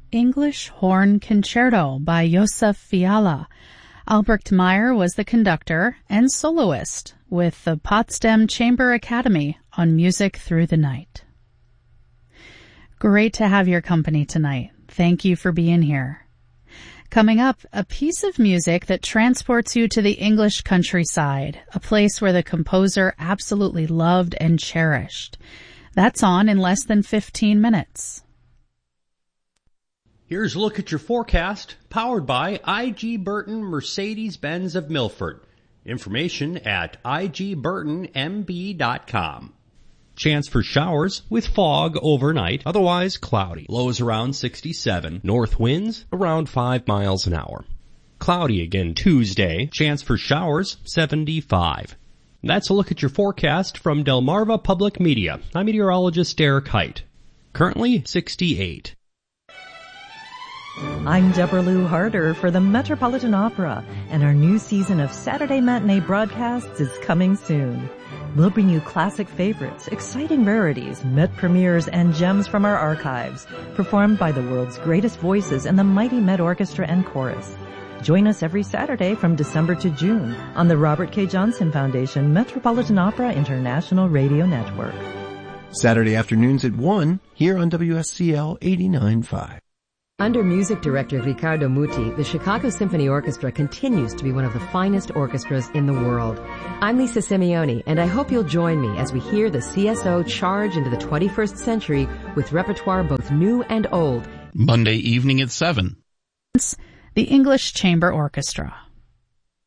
English Horn Concerto by Josef Fiala. Albrecht Meyer was the conductor and soloist with the Potsdam Chamber Academy on Music Through the Night. Great to have your company tonight. Thank you for being here. Coming up, a piece of music that transports you to the English countryside, a place where the composer absolutely loved and cherished. That's on in less than 15 minutes. Here's a look at your forecast, powered by I.G. Burton Mercedes-Benz of Milford. Information at igburtonmb.com. Chance for showers with fog overnight, otherwise cloudy. Lows around 67. North winds around 5 miles an hour. Cloudy again Tuesday. Chance for showers 75. That's a look at your forecast from Delmarva Public Media. I'm meteorologist Derek Height. Currently 68. I'm Deborah Lou Harder for the Metropolitan Opera, and our new season of Saturday matinee broadcasts is coming soon. We'll bring you classic favorites, exciting rarities, Met premieres, and gems from our archives, performed by the world's greatest voices and the mighty Met Orchestra and Chorus. Join us every Saturday from December to June on the Robert K. Johnson Foundation Metropolitan Opera International Radio Network. Saturday afternoons at 1 here on WSCL 89.5. Under music director Riccardo Muti, the Chicago Symphony Orchestra continues to be one of the finest orchestras in the world. I'm Lisa Simeone, and I hope you'll join me as we hear the CSO charge into the 21st century with repertoire both new and old. Monday evening at 7. The English Chamber Orchestra.